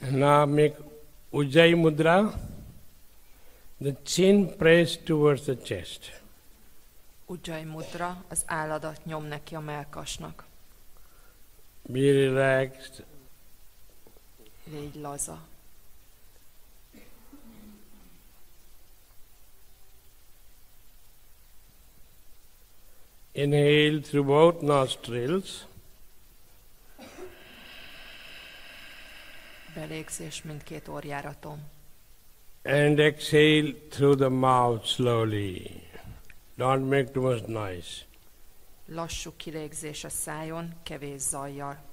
Now make Ujjayi Mudra. The chin pressed towards the chest. Ujjayi Mudra, az álladat nyom neki a mellkasnak. Be relaxed. Légy laza. Inhale through both nostrils. Belégzés mindkét orjáraton. And exhale through the mouth slowly. Don't make too much noise. Lassú kilégzés a szájon, kevés zajjal.